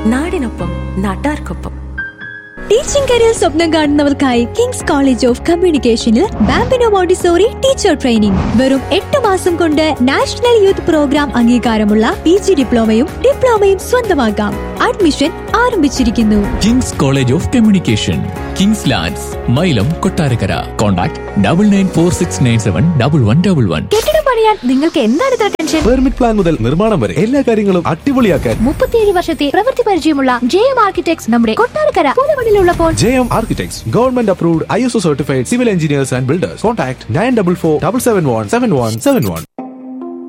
നാടിനൊപ്പം നാട്ടാർക്കൊപ്പം. Teaching career സ്വപ്നം കാണുന്നവർക്കായി Kings college of കമ്മ്യൂണിക്കേഷനിൽ bambino Montessori teacher training. വെറും 8 മാസം കൊണ്ട് നാഷണൽ യൂത്ത് പ്രോഗ്രാം അംഗീകാരമുള്ള PG ഡിപ്ലോമയും സ്വന്തമാക്കാം. അഡ്മിഷൻ ആരംഭിച്ചിരിക്കുന്നു. Kings college of communication, Kings lands, Mylam, Kottarakkara. Contact 9946971111. കെട്ടിടം പണിയാൻ നിങ്ങൾക്ക് എന്താണ് ഇത്ര ടെൻഷൻ? പെർമിറ്റ് പ്ലാൻ മുതൽ നിർമ്മാണം വരെ എല്ലാ കാര്യങ്ങളും അടിപൊളിയാക്കാൻ 37 വർഷത്തെ പ്രവൃത്തി പരിചയമുള്ള JM ആർക്കിടെക്ട്സ് നമ്മുടെ Kottarakkara പൂതമണിലുള്ളപ്പോൾ. JM Architects, government approved, ISO certified civil engineers and builders. Contact 9447717171.